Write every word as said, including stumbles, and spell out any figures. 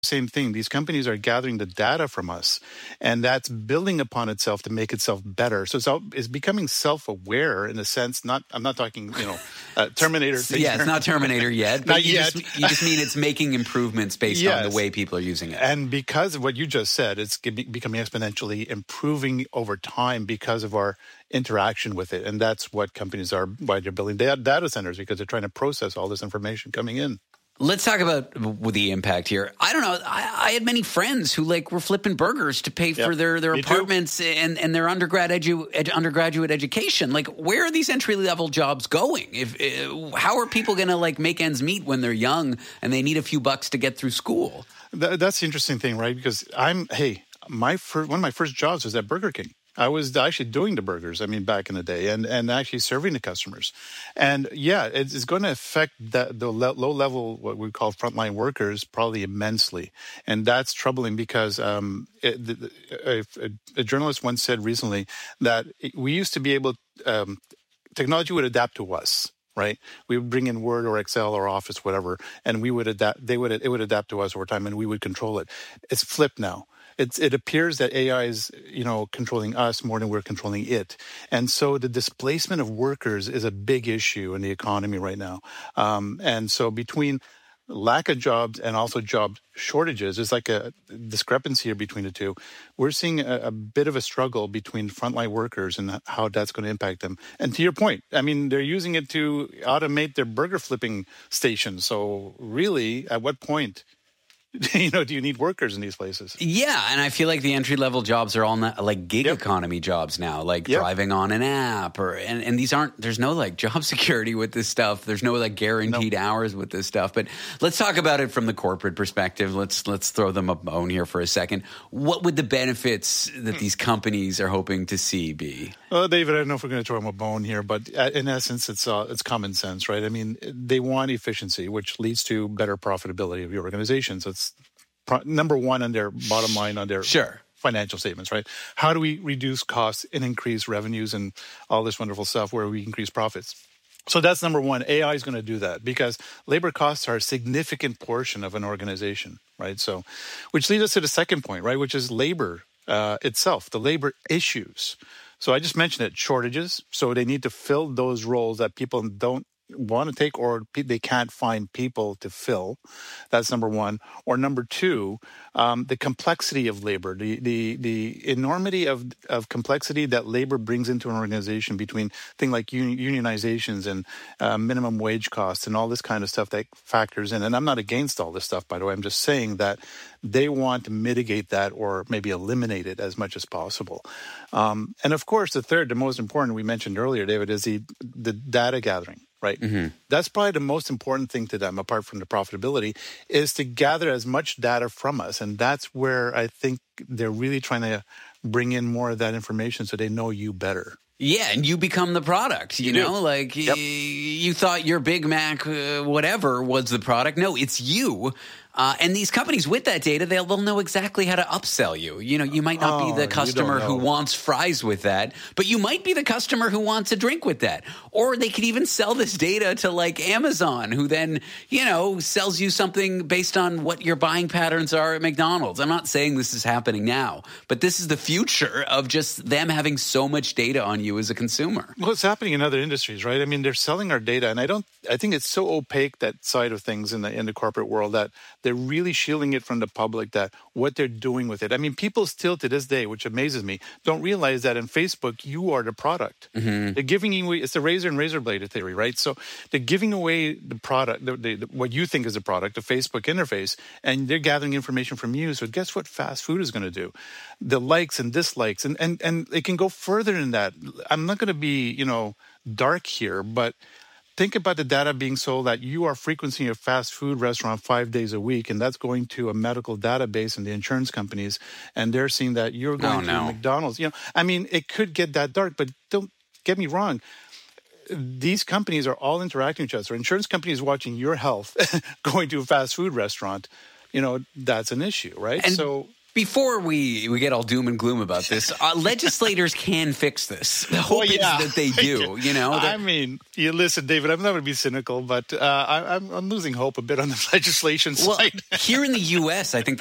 same thing. These companies are gathering the data from us, and that's building upon itself to make itself better. So it's, all, it's becoming self-aware in a sense. Not, I'm not talking, you know, uh, Terminator. Thing Yeah, it's not Terminator yet. But not you yet. Just, you just mean it's making improvements based yes. on the way people are using it. And because of what you just said, it's becoming exponentially improving over time because of our interaction with it. And that's what companies are, why they're building data centers, because they're trying to process all this information coming in. Let's talk about the impact here. I don't know. I, I had many friends who like were flipping burgers to pay yep. for their, their apartments and, and their undergrad edu, ed, undergraduate education. Like, where are these entry level jobs going? If uh, how are people going to like make ends meet when they're young and they need a few bucks to get through school? Th- that's the interesting thing, right? Because I'm hey, my first, one of my first jobs was at Burger King. I was actually doing the burgers, I mean, back in the day, and, and actually serving the customers. And yeah, it's going to affect the, the le- low level, what we call frontline workers, probably immensely. And that's troubling because um, it, the, a, a journalist once said recently that we used to be able, um, technology would adapt to us. Right, we would bring in Word or Excel or Office, whatever, and we would adapt. They would it would adapt to us over time, and we would control it. It's flipped now. It's, it appears that A I is, you know, controlling us more than we're controlling it. And so the displacement of workers is a big issue in the economy right now. Um, and so between lack of jobs and also job shortages, there's like a discrepancy here between the two. We're seeing a, a bit of a struggle between frontline workers and how that's going to impact them. And to your point, I mean, they're using it to automate their burger flipping stations. So really, at what point you know, do you need workers in these places? Yeah, and I feel like the entry-level jobs are all not, like gig yep. economy jobs now, like yep. driving on an app, or and, and these aren't. There's no like job security with this stuff. There's no like guaranteed nope. hours with this stuff. But let's talk about it from the corporate perspective. Let's let's throw them a bone here for a second. What would the benefits that these companies are hoping to see be? Well, David, I don't know if we're going to throw them a bone here, but in essence, it's uh, it's common sense, right? I mean, they want efficiency, which leads to better profitability of your organization. So it's number one on their bottom line on their sure. financial statements, right? How do we reduce costs and increase revenues and all this wonderful stuff where we increase profits? So that's number one. A I is going to do that because labor costs are a significant portion of an organization, right? So, which leads us to the second point, right? Which is labor uh, itself, the labor issues. So I just mentioned it, shortages. So they need to fill those roles that people don't want to take or they can't find people to fill. That's number one. Or number two, um, the complexity of labor, the the the enormity of of complexity that labor brings into an organization between things like uni- unionizations and uh, minimum wage costs and all this kind of stuff that factors in. And I'm not against all this stuff, by the way. I'm just saying that they want to mitigate that or maybe eliminate it as much as possible. Um, and of course, the third, the most important we mentioned earlier, David, is the the data gathering. Right. Mm-hmm. That's probably the most important thing to them, apart from the profitability, is to gather as much data from us. And that's where I think they're really trying to bring in more of that information so they know you better. Yeah, and you become the product, you, you know? Do. Like, yep. y- you thought your Big Mac, uh, whatever, was the product. No, it's you. Uh, and these companies with that data, they'll, they'll know exactly how to upsell you. You know, you might not oh, be the customer who wants fries with that, but you might be the customer who wants a drink with that. Or they could even sell this data to like Amazon, who then, you know, sells you something based on what your buying patterns are at McDonald's. I'm not saying this is happening now, but this is the future of just them having so much data on you as a consumer. Well, it's happening in other industries, right? I mean, they're selling our data, and I don't, I think it's so opaque, that side of things in the in the corporate world, that they're really shielding it from the public, that what they're doing with it. I mean, people still to this day, which amazes me, don't realize that in Facebook, you are the product. Mm-hmm. They're giving you, it's the razor and razor blade theory, right? So they're giving away the product, the, the, what you think is the product, the Facebook interface, and they're gathering information from you. So guess what fast food is going to do? The likes and dislikes, and, and, and it can go further than that. I'm not going to be, you know, dark here, but think about the data being sold that you are frequenting a fast food restaurant five days a week, and that's going to a medical database and the insurance companies, and they're seeing that you're going oh, to no. McDonald's. You know, I mean, it could get that dark, but don't get me wrong. These companies are all interacting with each other. Insurance companies watching your health going to a fast food restaurant, you know, that's an issue, right? And- so... Before we, we get all doom and gloom about this, uh, legislators can fix this. The hope well, yeah, is that they do. You know, I mean, you listen, David. I'm not going to be cynical, but uh, I, I'm, I'm losing hope a bit on the legislation well, side. Here in the U S, I think